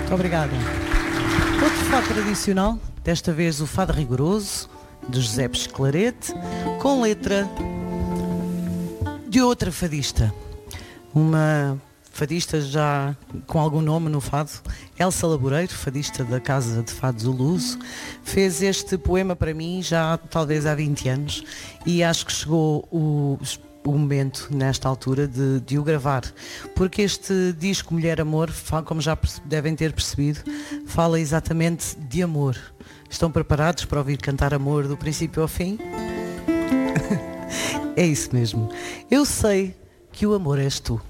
Obrigada. Outro fado tradicional, desta vez o Fado Rigoroso, de José Pesclarete, com letra de outra fadista. Uma fadista já com algum nome no fado, Elsa Laboreiro, fadista da Casa de Fados O Luso, fez este poema para mim já talvez há 20 anos e acho que chegou o momento, nesta altura, de o gravar, porque este disco Mulher Amor, como já devem ter percebido, fala exatamente de amor. Estão preparados para ouvir cantar amor do princípio ao fim? É isso mesmo. Eu sei que o amor és tu.